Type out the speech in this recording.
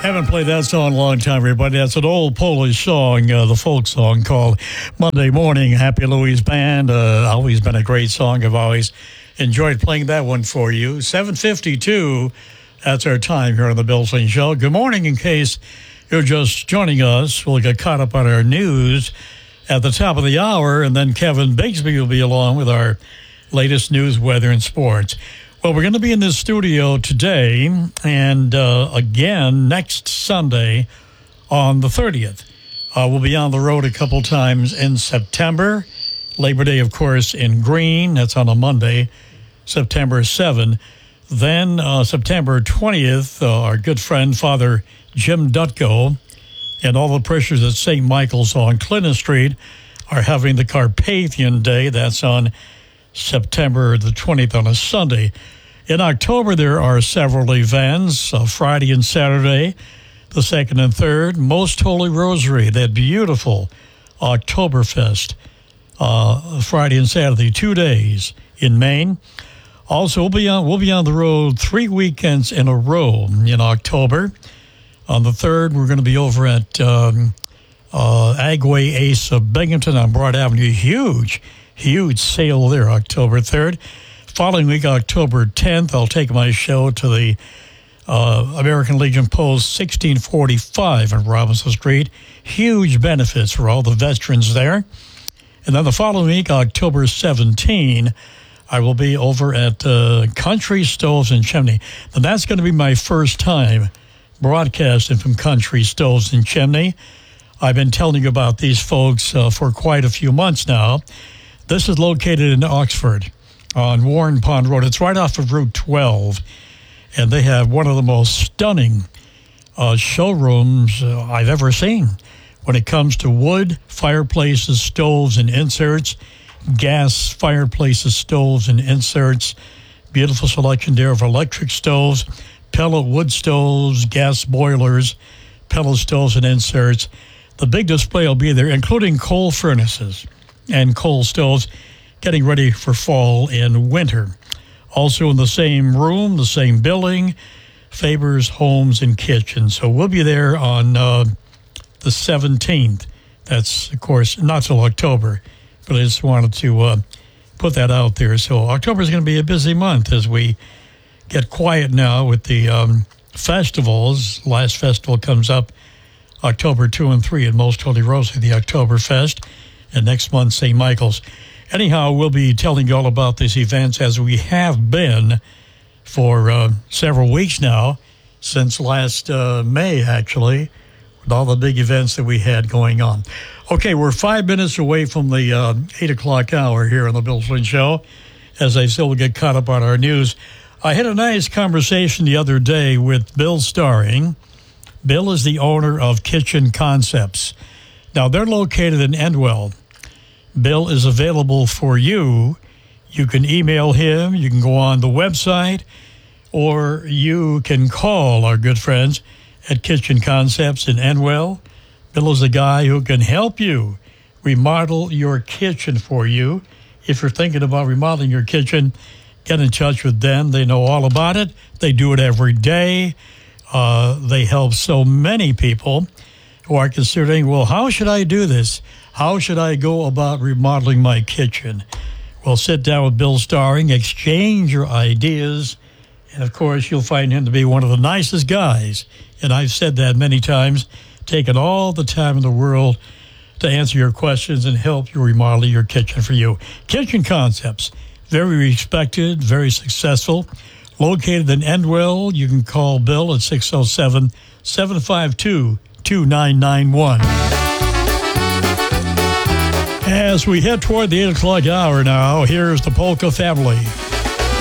Haven't played that song in a long time, everybody. That's an old Polish song, the folk song called Monday Morning. Happy Louis Band. Always been a great song. I've always enjoyed playing that one for you. 7:52. That's our time here on the Bill Flynn Show. Good morning. In case you're just joining us, we'll get caught up on our news at the top of the hour, and then Kevin Bigsby will be along with our latest news, weather, and sports. Well, we're going to be in this studio today and again next Sunday on the 30th. We'll be on the road a couple times in September. Labor Day, of course, in Green. That's on a Monday, September 7. Then September 20th, our good friend, Father Jim Dutko, and all the parishioners at St. Michael's on Clinton Street are having the Carpathian Day. That's on September the 20th on a Sunday. In October, there are several events, Friday and Saturday, the 2nd and 3rd. Most Holy Rosary, that beautiful Oktoberfest, Friday and Saturday, 2 days in Maine. Also, we'll be on the road 3 weekends in a row in October. On the 3rd, we're going to be over at Agway Ace of Binghamton on Broad Avenue. Huge sale there, October 3rd. Following week, October 10th, I'll take my show to the American Legion Post 1645 on Robinson Street. Huge benefits for all the veterans there. And then the following week, October 17, I will be over at Country Stoves and Chimney. And that's going to be my first time broadcasting from Country Stoves and Chimney. I've been telling you about these folks for quite a few months now. This is located in Oxford on Warren Pond Road. It's right off of Route 12, and they have one of the most stunning showrooms I've ever seen when it comes to wood fireplaces, stoves, and inserts, gas fireplaces, stoves, and inserts. Beautiful selection there of electric stoves, pellet wood stoves, gas boilers, pellet stoves, and inserts. The big display will be there, including coal furnaces and coal stoves, getting ready for fall and winter. Also in the same room, the same building, Faber's Homes and Kitchens. So we'll be there on the 17th. That's, of course, not till October, but I just wanted to put that out there. So October is going to be a busy month as we get quiet now with the festivals. Last festival comes up October 2 and 3 at Most Holy Rosary, the Oktoberfest, and next month, St. Michael's. Anyhow, we'll be telling you all about these events as we have been for several weeks now, since last May, actually, with all the big events that we had going on. Okay, we're 5 minutes away from the 8 o'clock hour here on the Bill Flynn Show, as I still get caught up on our news. I had a nice conversation the other day with Bill Starring. Bill is the owner of Kitchen Concepts. Now, they're located in Endwell. Bill is available for you. You can email him, you can go on the website, or you can call our good friends at Kitchen Concepts in Endwell. Bill is a guy who can help you remodel your kitchen for you. If you're thinking about remodeling your kitchen, get in touch with them. They know all about it. They do it every day. They help so many people who are considering, well, how should I do this? How should I go about remodeling my kitchen? Well, sit down with Bill Starring, exchange your ideas, and, of course, you'll find him to be one of the nicest guys. And I've said that many times, taking all the time in the world to answer your questions and help you remodel your kitchen for you. Kitchen Concepts, very respected, very successful. Located in Endwell, you can call Bill at 607-752-2991. As we head toward the 8 o'clock hour now, here's the Polka Family.